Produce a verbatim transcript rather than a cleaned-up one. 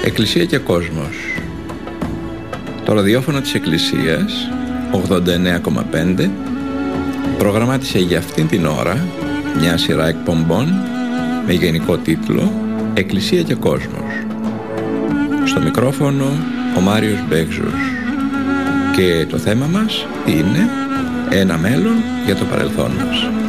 Εκκλησία και κόσμος. Το ραδιόφωνο της Εκκλησίας ογδόντα εννέα κόμμα πέντε προγραμμάτισε για αυτήν την ώρα μια σειρά εκπομπών με γενικό τίτλο Εκκλησία και κόσμος. Στο μικρόφωνο ο Μάριος Μπέγζος και το θέμα μας είναι ένα μέλλον για το παρελθόν μας.